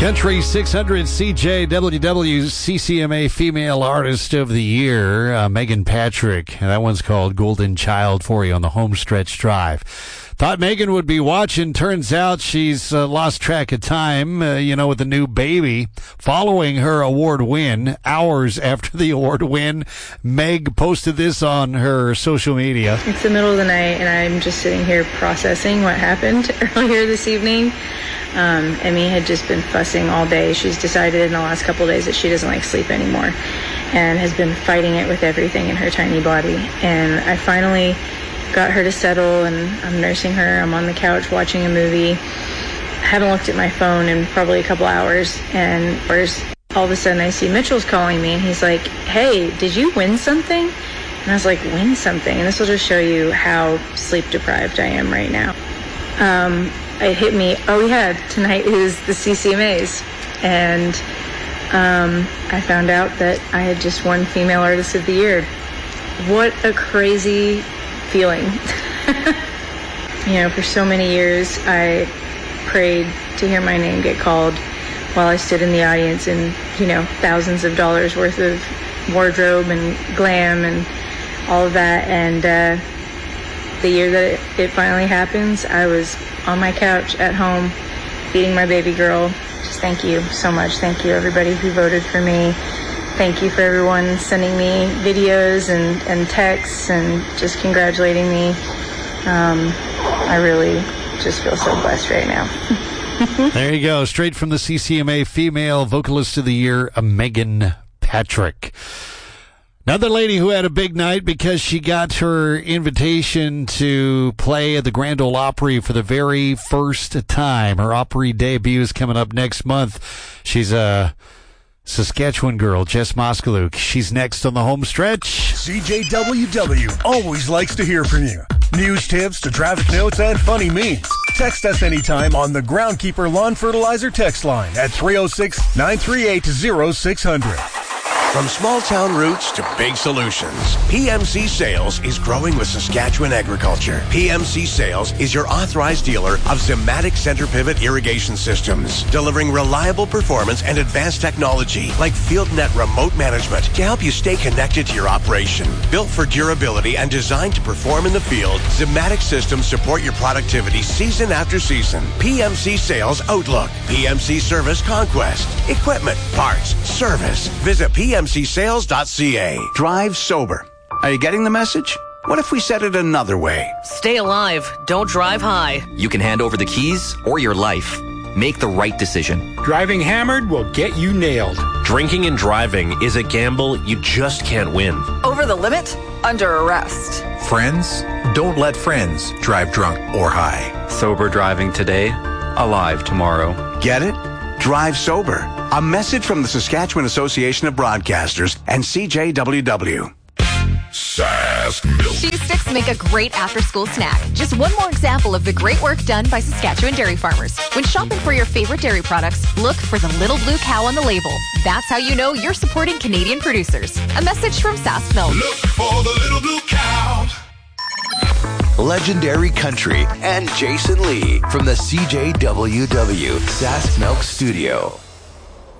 Country 600 CJWW CCMA Female Artist of the Year, Megan Patrick. That one's called Golden Child for you on the home stretch drive. Thought Megan would be watching. Turns out she's lost track of time, with the new baby. Following her award win, hours after the award win, Meg posted this on her social media. It's the middle of the night, and I'm just sitting here processing what happened earlier this evening. Emmy had just been fussing all day. She's decided in the last couple of days that she doesn't like sleep anymore and has been fighting it with everything in her tiny body. And I finally got her to settle, and I'm nursing her. I'm on the couch watching a movie. I haven't looked at my phone in probably a couple hours, and all of a sudden I see Mitchell's calling me, and he's like, "Hey, did you win something?" And I was like, "Win something?" And this will just show you how sleep deprived I am right now. It hit me, tonight is the CCMAs. And I found out that I had just won Female Artist of the Year. What a crazy feeling. For so many years, I prayed to hear my name get called while I stood in the audience in, thousands of dollars worth of wardrobe and glam and all of that. And the year that it finally happens, I was on my couch at home feeding my baby girl. Just thank you so much. Thank you, everybody who voted for me. Thank you for everyone sending me videos and texts and just congratulating me. I really just feel so blessed right now. There you go. Straight from the CCMA Female Vocalist of the Year, Megan Patrick. Another lady who had a big night because she got her invitation to play at the Grand Ole Opry for the very first time. Her Opry debut is coming up next month. She's a Saskatchewan girl, Jess Moskaluk. She's next on the home stretch. CJWW always likes to hear from you. News tips to traffic notes and funny memes. Text us anytime on the Groundkeeper Lawn Fertilizer text line at 306-938-0600. From small-town roots to big solutions, PMC Sales is growing with Saskatchewan agriculture. PMC Sales is your authorized dealer of Zimmatic center pivot irrigation systems, delivering reliable performance and advanced technology like FieldNet remote management to help you stay connected to your operation. Built for durability and designed to perform in the field, Zimmatic systems support your productivity season after season. PMC Sales Outlook, PMC Service Conquest, equipment, parts, service. Visit PMCSales.ca. Drive sober. Are you getting the message? What if we said it another way? Stay alive. Don't drive high. You can hand over the keys or your life. Make the right decision. Driving hammered will get you nailed. Drinking and driving is a gamble you just can't win. Over the limit? Under arrest. Friends? Don't let friends drive drunk or high. Sober driving today, alive tomorrow. Get it? Drive sober. A message from the Saskatchewan Association of Broadcasters and CJWW. Sask Milk. Cheese sticks make a great after-school snack. Just one more example of the great work done by Saskatchewan dairy farmers. When shopping for your favorite dairy products, look for the little blue cow on the label. That's how you know you're supporting Canadian producers. A message from Sask Milk. Look for the little blue cow. Legendary Country and Jason Lee from the CJWW Sask Milk Studio.